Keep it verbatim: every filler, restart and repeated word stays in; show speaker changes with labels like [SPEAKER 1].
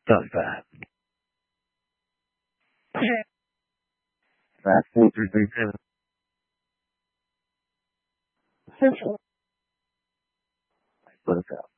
[SPEAKER 1] does that. That's interesting. Essentially, what is that?